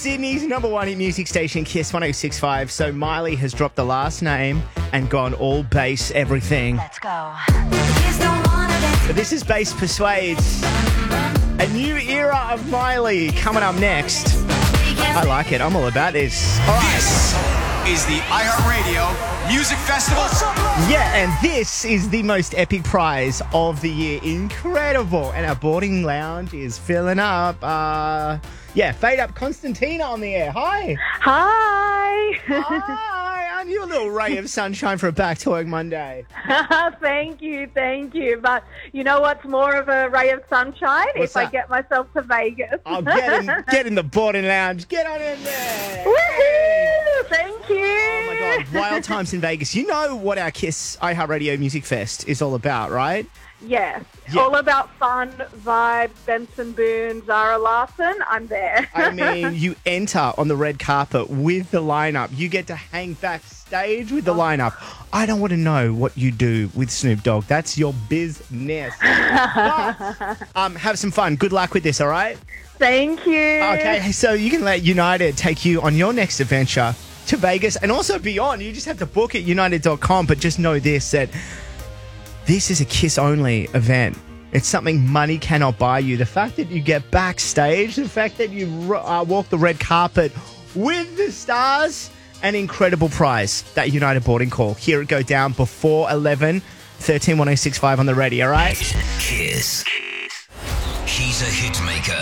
Sydney's number one hit music station, Kiss 106.5. So Miley has dropped the last name and gone all bass everything. Let's go. But this is Bass Persuades. A new era of Miley coming up next. I like it. I'm all about this. All right. This is the iHeartRadio Music Festival. Yeah, and this is the most epic prize of the year. Incredible. And our boarding lounge is filling up. Fade Up Constantina on the air. Hi. Hi. Hi. Aren't you a little ray of sunshine for a Back to Work Monday? Thank you. But you know what's more of a ray of sunshine? What's I that? get myself to Vegas. Oh, get in the boarding lounge. Get on in there. Woohoo! Thank you. Oh, my God. Wild times in Vegas. You know what our Kiss iHeartRadio Music Fest is all about, right? Yes. Yeah. All about fun, vibes, Benson Boone, Zara Larson. I'm there. I mean, you enter on the red carpet with the lineup. You get to hang backstage with the lineup. I don't want to know what you do with Snoop Dogg. That's your business. But, have some fun. Good luck with this, all right? Thank you. Okay, so you can let United take you on your next adventure to Vegas and also beyond. You just have to book at united.com, but just know this, that this is a Kiss-only event. It's something money cannot buy you. The fact that you get backstage, the fact that you walk the red carpet with the stars, an incredible prize. That United boarding call. Hear it go down before 11, 13-1065 on the radio, all right? Kiss. He's a hit maker.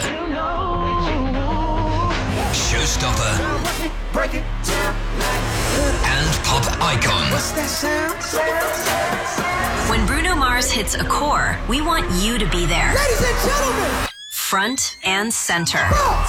Showstopper. And pop icon. When Bruno Mars hits a core, we want you to be there. Ladies and gentlemen, Front and center.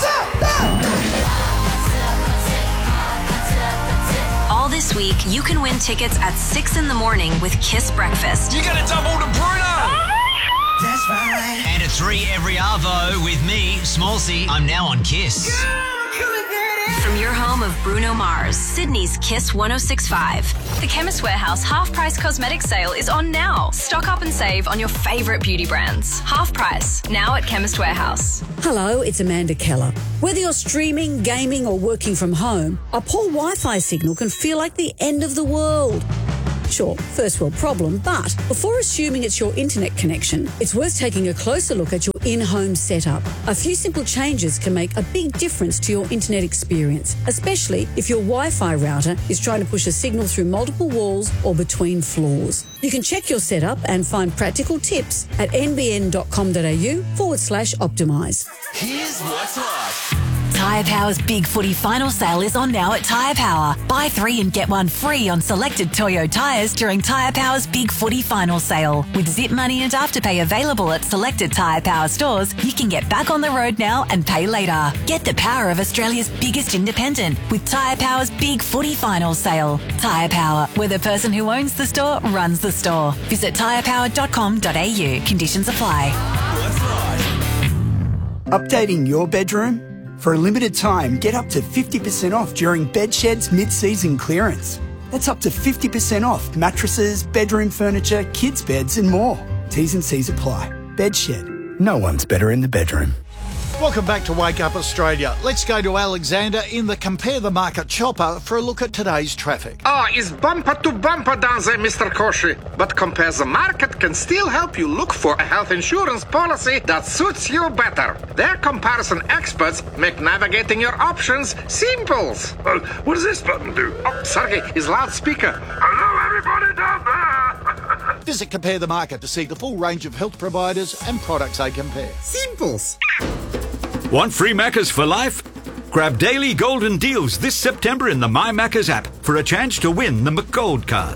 All this week, you can win tickets at 6 in the morning with Kiss Breakfast. You got to double to Bruno. that's right. And at 3 every Arvo with me, Small C. I'm now on Kiss. From your home of Bruno Mars, Sydney's Kiss 106.5. The Chemist Warehouse half-price cosmetic sale is on now. Stock up and save on your favourite beauty brands. Half price, now at Chemist Warehouse. Hello, it's Amanda Keller. Whether you're streaming, gaming or working from home, a poor Wi-Fi signal can feel like the end of the world. Sure, first world problem, but before assuming it's your internet connection, it's worth taking a closer look at your in-home setup. A few simple changes can make a big difference to your internet experience, especially if your Wi-Fi router is trying to push a signal through multiple walls or between floors. You can check your setup and find practical tips at nbn.com.au/optimise. Here's what's hot. Tyre Power's Big Footy Final Sale is on now at Tyre Power. Buy 3 and get 1 free on selected Toyo tyres during Tyre Power's Big Footy Final Sale. With Zip Money and Afterpay available at selected Tyre Power stores, you can get back on the road now and pay later. Get the power of Australia's biggest independent with Tyre Power's Big Footy Final Sale. Tyre Power, where the person who owns the store runs the store. Visit tyrepower.com.au. Conditions apply. Updating your bedroom? For a limited time, get up to 50% off during Bedshed's mid-season clearance. That's up to 50% off mattresses, bedroom furniture, kids' beds and more. T's and C's apply. Bedshed. No one's better in the bedroom. Welcome back to Wake Up Australia. Let's go to Alexander in the Compare the Market chopper for a look at today's traffic. It's bumper to bumper down there, Mr. Koshi. But Compare the Market can still help you look for a health insurance policy that suits you better. Their comparison experts make navigating your options simple. What does this button do? Oh, sorry, it's loudspeaker. Hello, everybody down there. Visit Compare the Market to see the full range of health providers and products they compare. Simples. Want free Maccas for life? Grab daily golden deals this September in the My Maccas app for a chance to win the McGold card.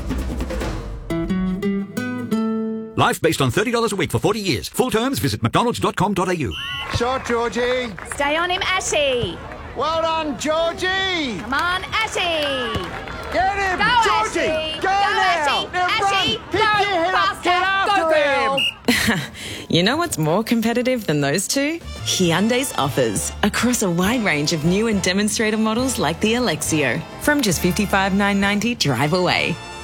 Life based on $30 a week for 40 years. Full terms, visit mcdonalds.com.au. Shot, Georgie. Stay on him, Ashy. Well done, Georgie. Come on, Ashy. Get him, Go, Georgie. Ashy. Go now. Ashy. Ashy. Run. Pick your head up. Get after him. You know what's more competitive than those two? Hyundai's offers across a wide range of new and demonstrator models like the Alexio from just $55,990 drive away.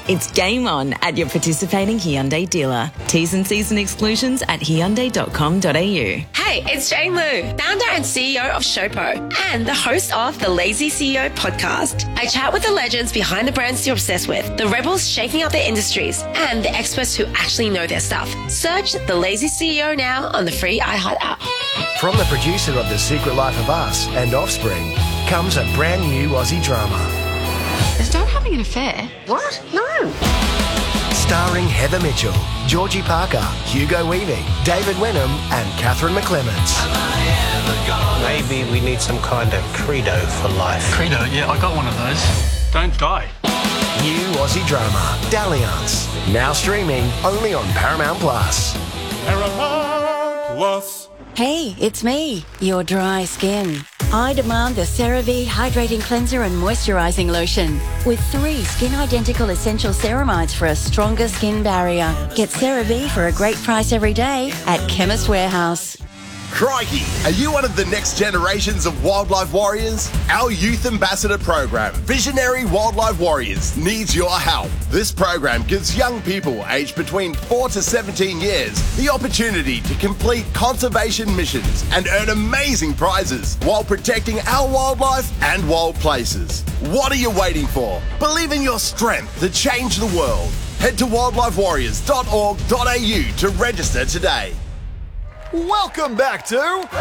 It's game on at your participating Hyundai dealer. T's and C's and exclusions at Hyundai.com.au. Hey, it's Jane Lu, founder and CEO of Showpo and the host of the Lazy CEO podcast. I chat with the legends behind the brands you're obsessed with, the rebels shaking up their industries, and the experts who actually know their stuff. Search The Lazy CEO now on the free iHeart app. From the producer of The Secret Life of Us and Offspring comes a brand new Aussie drama. Is Dad having an affair? What? No. Starring Heather Mitchell, Georgie Parker, Hugo Weaving, David Wenham and Catherine McClements. Maybe we need some kind of credo for life. Credo? Yeah, I got one of those. Don't die. New Aussie drama, Dalliance. Now streaming only on Paramount Plus. Paramount Plus. Hey, it's me, your dry skin. I demand the CeraVe Hydrating Cleanser and Moisturising Lotion with 3 skin-identical essential ceramides for a stronger skin barrier. Get CeraVe for a great price every day at Chemist Warehouse. Crikey, are you one of the next generations of wildlife warriors? Our youth ambassador program, Visionary Wildlife Warriors, needs your help. This program gives young people aged between 4 to 17 years the opportunity to complete conservation missions and earn amazing prizes while protecting our wildlife and wild places. What are you waiting for? Believe in your strength to change the world. Head to wildlifewarriors.org.au to register today. Welcome back to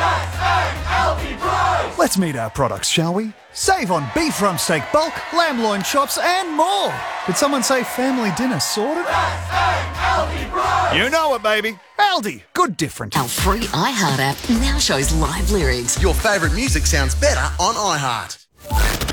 Let's meet our products, shall we? Save on beef rump steak bulk, lamb loin chops and more. Did someone say family dinner sorted? You know it, baby. Aldi, good different. Our free iHeart app now shows live lyrics. Your favourite music sounds better on iHeart.